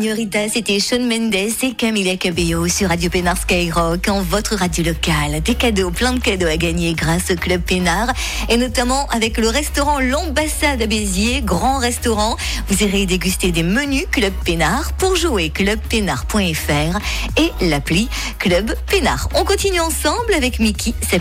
Señorita, c'était Shawn Mendes et Camila Cabello sur Radio Pénard Skyrock, en votre radio locale. Des cadeaux, plein de cadeaux à gagner grâce au Club Pénard, et notamment avec le restaurant L'Ambassade à Béziers, grand restaurant. Vous irez déguster des menus Club Pénard. Pour jouer, clubpénard.fr et l'appli Club Pénard. On continue ensemble avec Mickey.